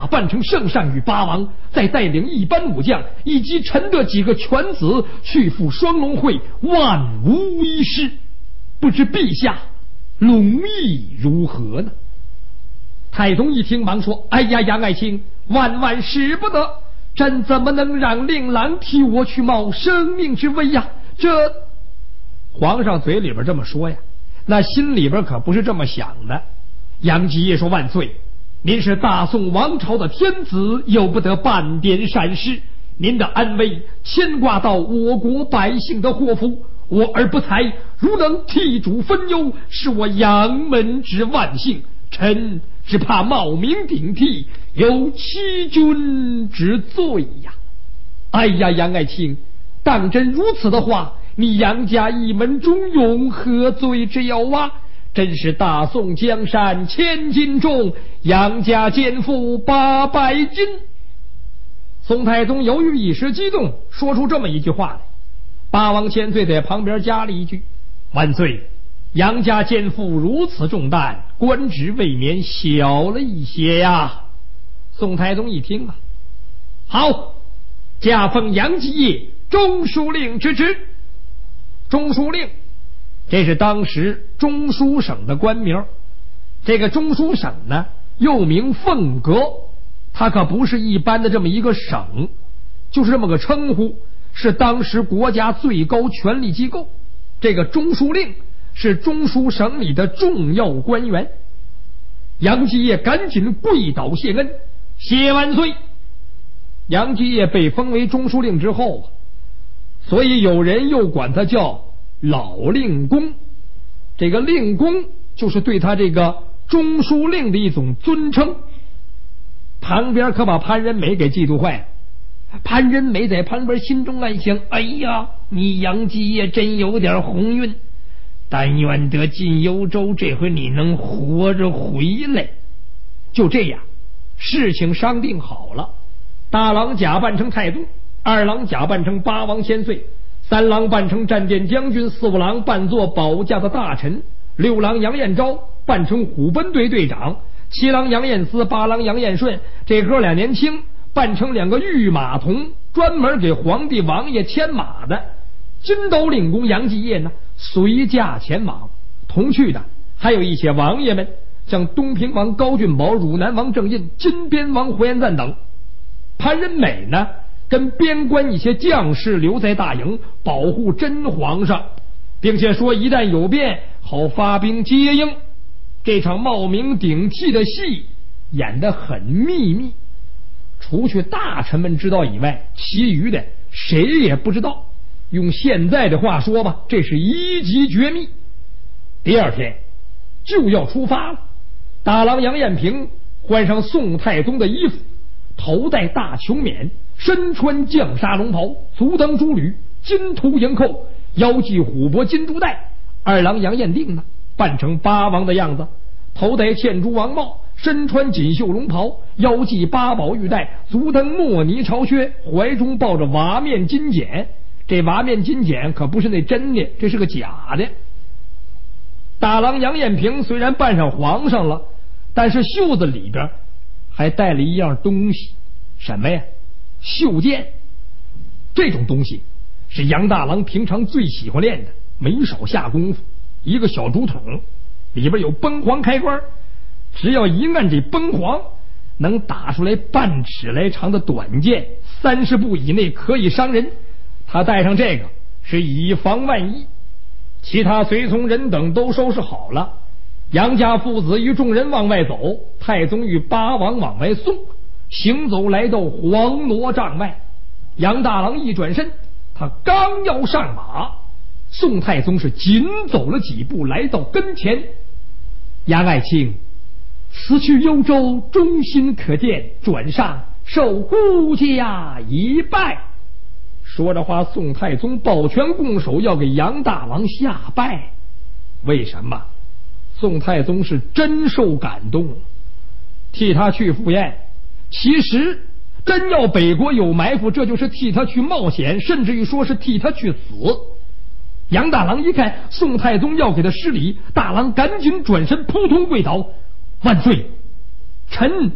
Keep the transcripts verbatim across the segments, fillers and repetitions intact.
扮成圣上与八王，再带领一班武将以及臣的几个犬子去赴双龙会，万无一失。不知陛下龙意如何呢？太宗一听，忙说：“哎呀，杨爱卿，万万使不得！朕怎么能让令郎替我去冒生命之危呀？这……”皇上嘴里边这么说呀，那心里边可不是这么想的。杨继业说：“万岁！您是大宋王朝的天子，由不得半点闪失。您的安危牵挂到我国百姓的祸福，我而不才，如能替主分忧，是我杨门之万幸。臣只怕冒名顶替，有欺君之罪呀！”哎呀，杨爱卿，当真如此的话，你杨家一门中永何罪之有啊？真是大宋江山千斤重，杨家肩负八百斤。宋太宗由于一时激动，说出这么一句话来。八王千岁在旁边加了一句：“万岁，杨家肩负如此重担，官职未免小了一些呀。”宋太宗一听啊，好，加封杨继业中书令之职。中书令，这是当时中书省的官名。这个中书省呢，又名凤阁，它可不是一般的这么一个省，就是这么个称呼，是当时国家最高权力机构。这个中书令是中书省里的重要官员。杨继业赶紧跪倒谢恩：“谢万岁！”杨继业被封为中书令之后啊，所以有人又管他叫老令公。这个令公就是对他这个中书令的一种尊称。旁边可把潘仁美给嫉妒坏了。潘仁美在旁边心中暗想：哎呀，你杨继业真有点鸿运，但愿得进幽州，这回你能活着回来。就这样，事情商定好了。大郎假扮成太宗，二郎假扮成八王千岁，三郎扮成战殿将军，四五郎扮作保驾的大臣，六郎杨彦昭扮成虎贲队队长，七郎杨彦思，八郎杨彦顺，这哥俩年轻，扮成两个御马童，专门给皇帝王爷牵马的。金斗令公杨继业呢，随驾前往，同去的还有一些王爷们，像东平王高俊宝、汝南王郑印、金边王胡延赞等。潘仁美呢，跟边关一些将士留在大营，保护真皇上，并且说一旦有变，好发兵接应。这场冒名顶替的戏演得很秘密，除去大臣们知道以外，其余的谁也不知道。用现在的话说吧，这是一级绝密。第二天就要出发了。大郎杨彦平换上宋太宗的衣服，头戴大琼冕，身穿绛纱龙袍，足蹬珠履，金图银扣，腰系虎脖金珠带。二郎杨彦定呢，扮成八王的样子，头戴嵌珠王帽，身穿锦绣龙袍，腰系八宝玉带，足蹬墨泥朝靴，怀中抱着瓦面金简。这瓦面金简可不是那真的，这是个假的。大郎杨彦平虽然扮上皇上了，但是袖子里边还带了一样东西。什么呀？袖剑。这种东西是杨大郎平常最喜欢练的，没少下功夫。一个小竹筒，里边有崩簧开关，只要一按这崩簧，能打出来半尺来长的短剑，三十步以内可以伤人。他带上这个是以防万一。其他随从人等都收拾好了，杨家父子与众人往外走，太宗与八王往外送，行走来到黄罗帐外。杨大郎一转身，他刚要上马，宋太宗是紧走了几步来到跟前。杨爱卿，此去幽州忠心可见，转上受孤家一拜。说着话，宋太宗抱拳拱手要给杨大郎下拜。为什么？宋太宗是真受感动，替他去赴宴。其实真要北国有埋伏，这就是替他去冒险，甚至于说是替他去死。杨大郎一看宋太宗要给他施礼，大郎赶紧转身扑通跪倒：万岁，臣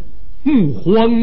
穆皇